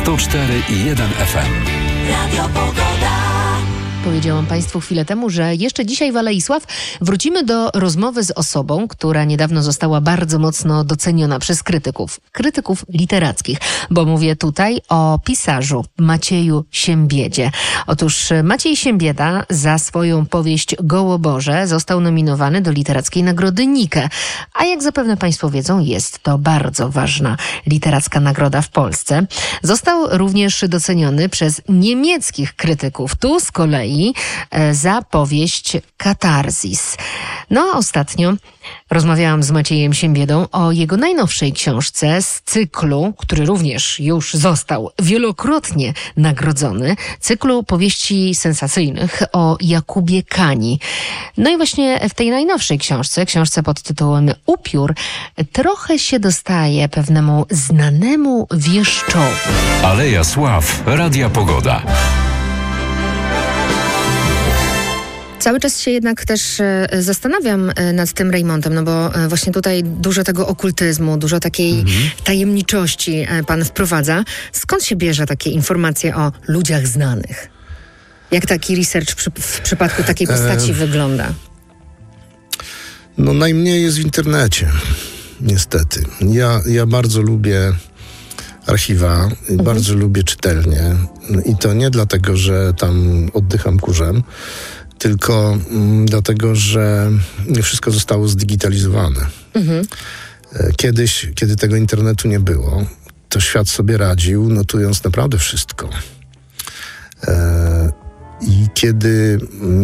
104,1 FM. Radio Pogoda. Powiedziałam Państwu chwilę temu, że jeszcze dzisiaj w Alei Sław wrócimy do rozmowy z osobą, która niedawno została bardzo mocno doceniona przez krytyków literackich, bo mówię tutaj o pisarzu Macieju Siembiedzie. Otóż Maciej Siembieda za swoją powieść Gołoborze został nominowany do Literackiej Nagrody Nike, a jak zapewne Państwo wiedzą, jest to bardzo ważna literacka nagroda w Polsce. Został również doceniony przez niemieckich krytyków. Tu z kolei za powieść Katarzis. No a ostatnio rozmawiałam z Maciejem Siembiedą o jego najnowszej książce z cyklu, który również już został wielokrotnie nagrodzony, cyklu powieści sensacyjnych o Jakubie Kani. No i właśnie w tej najnowszej książce pod tytułem Upiór, trochę się dostaje pewnemu znanemu wieszczowi. Aleja Sław, Radia Pogoda. Cały czas się jednak też zastanawiam nad tym Rejmontem, no bo właśnie tutaj dużo tego okultyzmu, dużo takiej tajemniczości pan wprowadza. Skąd się bierze takie informacje o ludziach znanych? Jak taki research w przypadku takiej postaci wygląda? No najmniej jest w internecie, niestety. Ja bardzo lubię archiwa, bardzo lubię czytelnie i to nie dlatego, że tam oddycham kurzem, tylko dlatego, że nie wszystko zostało zdigitalizowane. Kiedyś, kiedy tego internetu nie było, to świat sobie radził, notując naprawdę wszystko. I kiedy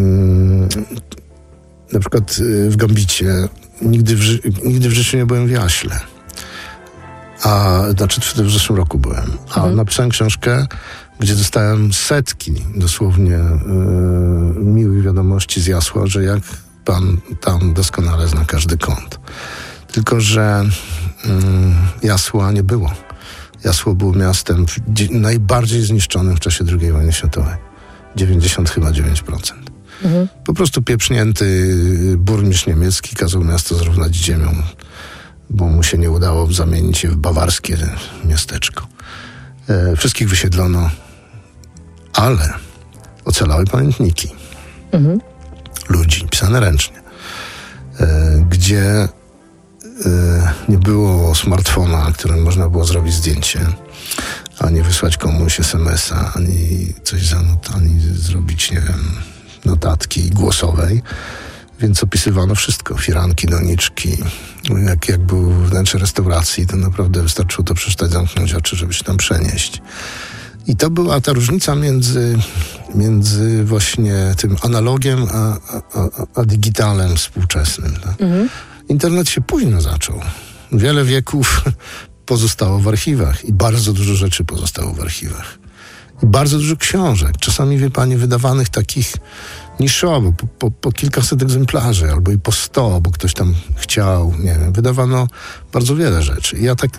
na przykład w Gombicie nigdy w życiu nie byłem w Jaśle. Znaczy w zeszłym roku byłem. A napisałem książkę, gdzie dostałem setki dosłownie miłych wiadomości z Jasła, że jak pan tam doskonale zna każdy kąt. Tylko że Jasła nie było. Jasło było miastem najbardziej zniszczonym w czasie II wojny światowej. 99%. Po prostu pieprznięty burmistrz niemiecki kazał miasto zrównać z ziemią, bo mu się nie udało zamienić je w bawarskie miasteczko. Wszystkich wysiedlono, ale ocalały pamiętniki ludzi, pisane ręcznie, gdzie nie było smartfona, którym można było zrobić zdjęcie, ani wysłać komuś SMS-a, ani coś ani zrobić, nie wiem, notatki głosowej. Więc opisywano wszystko. Firanki, doniczki. Jak był wnętrze restauracji, to naprawdę wystarczyło to przeczytać, zamknąć oczy, żeby się tam przenieść. I to była ta różnica między właśnie tym analogiem a digitalem współczesnym. Tak? Internet się późno zaczął. Wiele wieków pozostało w archiwach i bardzo dużo rzeczy pozostało w archiwach. I bardzo dużo książek. Czasami, wie pani, wydawanych takich niszowo, po kilkaset egzemplarzy, albo i po 100, bo ktoś tam chciał, nie wiem, wydawano bardzo wiele rzeczy. Ja tak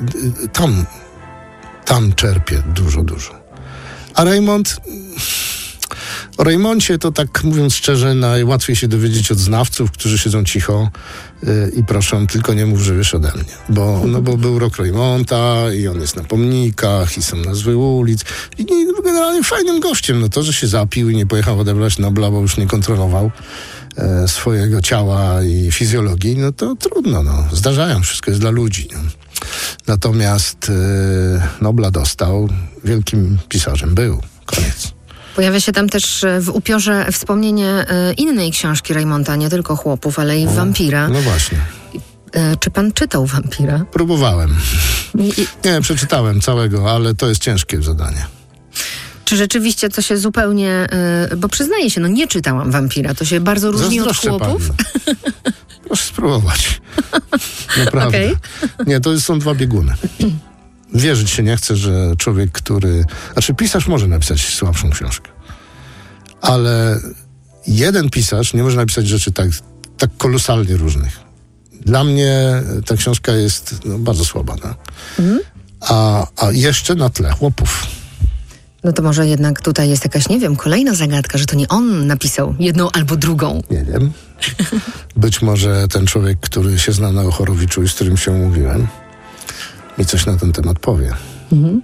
tam czerpię dużo. A Rejmont, o Rejmoncie to tak mówiąc szczerze, najłatwiej się dowiedzieć od znawców, którzy siedzą cicho i proszą, tylko nie mów, że wiesz ode mnie. Bo był rok Rejmonta i on jest na pomnikach i są nazwy ulic i generalnie fajnym gościem. No to, że się zapił i nie pojechał odebrać Nobla, bo już nie kontrolował swojego ciała i fizjologii, no to trudno, zdarzają, wszystko jest dla ludzi. No. Natomiast Nobla dostał, wielkim pisarzem był, koniec. Pojawia się tam też w Upiorze wspomnienie innej książki Rejmonta, nie tylko Chłopów, ale i Wampira. No właśnie. Czy pan czytał Wampira? Próbowałem. Nie, przeczytałem całego, ale to jest ciężkie zadanie. Czy rzeczywiście to się zupełnie... bo przyznaję się, nie czytałam Wampira. To się bardzo różni od Chłopów. Proszę spróbować. Naprawdę. Okay. Nie, to są dwa bieguny. Wierzyć się nie chce, że człowiek, pisarz może napisać słabszą książkę. Ale jeden pisarz nie może napisać rzeczy tak kolosalnie różnych. Dla mnie ta książka jest bardzo słaba. No? A jeszcze na tle Chłopów. No to może jednak tutaj jest jakaś, nie wiem, kolejna zagadka, że to nie on napisał jedną albo drugą. Nie wiem. Być może ten człowiek, który się zna na Ochorowiczu i z którym się umówiłem, mi coś na ten temat powie.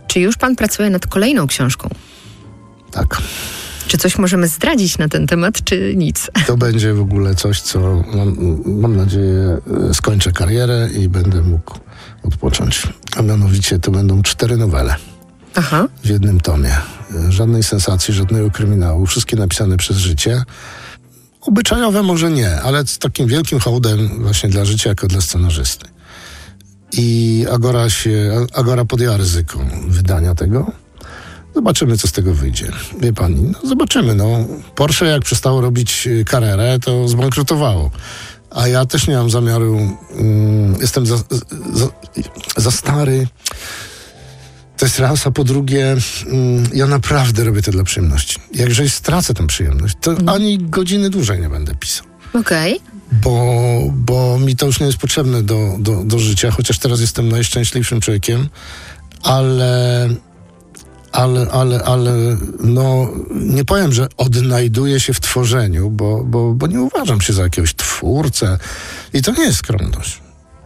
Czy już pan pracuje nad kolejną książką? Tak. Czy coś możemy zdradzić na ten temat, czy nic? To będzie w ogóle coś, co mam nadzieję skończę karierę i będę mógł odpocząć. A mianowicie to będą 4 nowele. Aha. W jednym tomie. Żadnej sensacji, żadnego kryminału. Wszystkie napisane przez życie. Obyczajowe może nie, ale z takim wielkim hołdem właśnie dla życia jako dla scenarzysty. I Agora podjęła ryzyko wydania tego. Zobaczymy, co z tego wyjdzie. Wie pani, no zobaczymy. Porsche jak przestało robić karierę, to zbankrutowało. A ja też nie mam zamiaru, jestem za stary. To jest raz, a po drugie, ja naprawdę robię to dla przyjemności. Jeżeli stracę tę przyjemność, to ani godziny dłużej nie będę pisał. Okej. Bo mi to już nie jest potrzebne do życia, chociaż teraz jestem najszczęśliwszym człowiekiem, ale nie powiem, że odnajduję się w tworzeniu, bo nie uważam się za jakiegoś twórcę i to nie jest skromność.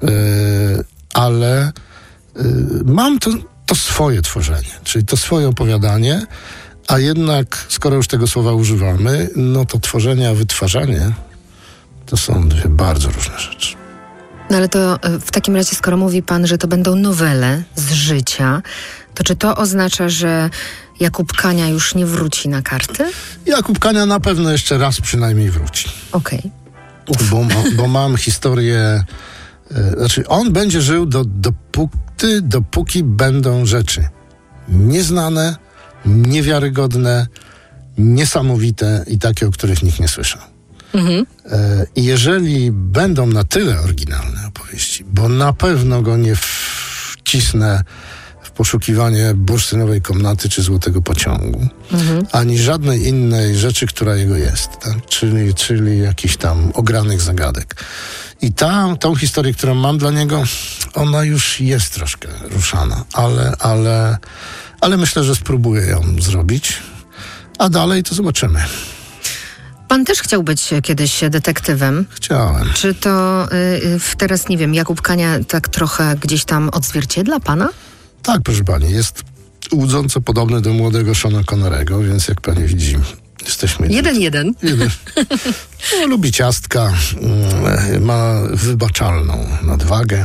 Ale mam to swoje tworzenie, czyli to swoje opowiadanie, a jednak, skoro już tego słowa używamy, no to tworzenie, a wytwarzanie to są 2 bardzo różne rzeczy. No ale to w takim razie, skoro mówi pan, że to będą nowele z życia, to czy to oznacza, że Jakub Kania już nie wróci na karty? Jakub Kania na pewno jeszcze raz przynajmniej wróci. Okej. Bo mam historię... Znaczy, on będzie żył dopóki będą rzeczy nieznane, niewiarygodne, niesamowite i takie, o których nikt nie słyszał. I jeżeli będą na tyle oryginalne opowieści, bo na pewno go nie wcisnę w poszukiwanie bursztynowej komnaty czy złotego pociągu, ani żadnej innej rzeczy, która jego jest, tak? czyli jakichś tam ogranych zagadek. I tą historię, którą mam dla niego, ona już jest troszkę ruszana, ale myślę, że spróbuję ją zrobić, a dalej to zobaczymy. Pan też chciał być kiedyś detektywem. Chciałem. Czy to teraz, nie wiem, Jakub Kania tak trochę gdzieś tam odzwierciedla pana? Tak, proszę pani, jest łudząco podobny do młodego Seana Connerego, więc jak pani widzi, jesteśmy... 1-1. No, lubi ciastka, ma wybaczalną nadwagę.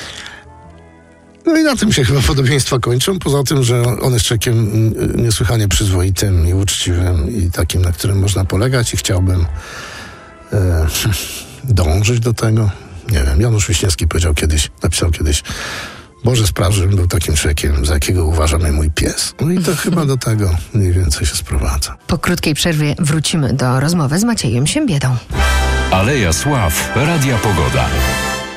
No i na tym się chyba podobieństwa kończą, poza tym, że on jest człowiekiem niesłychanie przyzwoitym i uczciwym i takim, na którym można polegać i chciałbym dążyć do tego. Nie wiem, Janusz Wiśniewski napisał kiedyś, Boże spraw, żebym był takim człowiekiem, za jakiego uważa mnie mój pies. No i to chyba do tego mniej więcej się sprowadza. Po krótkiej przerwie wrócimy do rozmowy z Maciejem Siembiedą. Aleja Sław, Radia Pogoda.